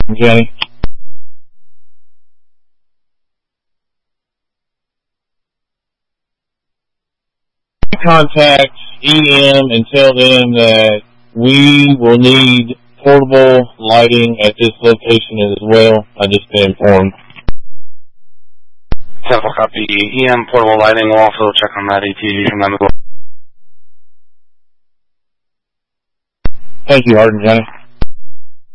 Jenny. Contact EM and tell them that we will need portable lighting at this location as well. I just been informed. Temple copy. EM portable lighting. We'll also check on that ATV from them as well. Thank you, Art and Jenny.